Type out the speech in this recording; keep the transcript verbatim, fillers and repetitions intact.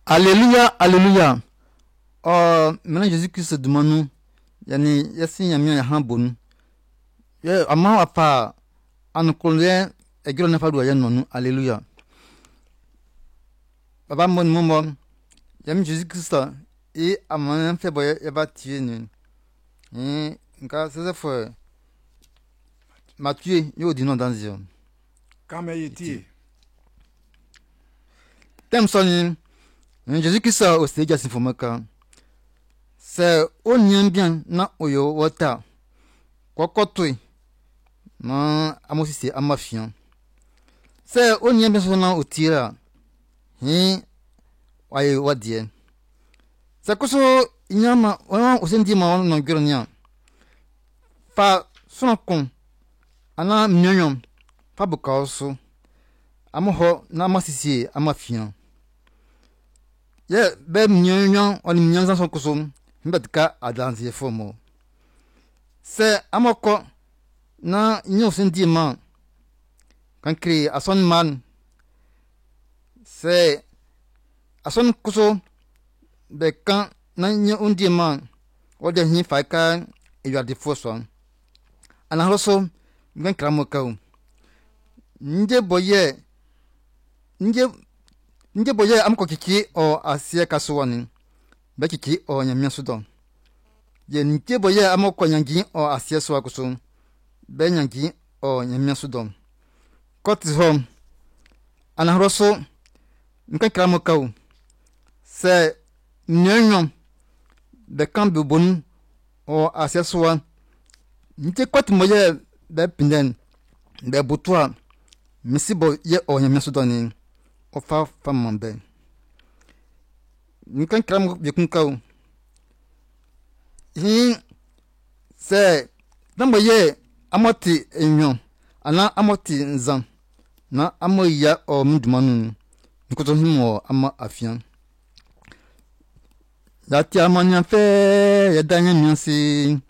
Alléluia, alléluia. Oh, maintenant Jésus-Christ demande nous, yani yasi yami ya hambonu. Ye ama apa anukolye egiro na fadu ya nonu. Alléluia. Baba mon momo, yami Jésus-Christ et amana fait boye ya ba tié ni. Eh, nka sese fo Matthieu yo di non dans zio. Kama yiti. Tem soni Jésus-Christ au stage sinfomaka. C'est au nien bien na oyo wata. Kokotoi. Na amosisi amafian. C'est au nien bien sona otira. Hi waye wadie. C'est koso inyama wana osendi ma wana ngirnya. Fa sona kon. Ana mnyonyom. Fa bukaoso. Amoho na amasisi amafian. Ye be mnyonyon oni mnyanza son koso mbetka adanzi fomo se amoko na nyo sendi ma kan kri ason man se ason koso be kan na nyo undi ma o de hin faika e yade foso ana roso ngan kramo kaw nje boye nje Nje boye amko kiki o asie kaswani. Be kiki o nyamia sudo. Ye nje boye amko nyangi o asie swa kuso. Be nyangi o nyamia sudo. Kotis home. Anahroso nka kramo kaw. Se nyenyon be kambu bonu o asie swa. Nje kwat moye be pinden. Be butwa. Misibo ye o nyamia sudo ni. Ofa famambe nkan kram bikunkaw hi se namboye amoti enyon ana amoti nzan na amoya o mdumanu nkoto himo ama afian lati amanya fe ya danya nyansi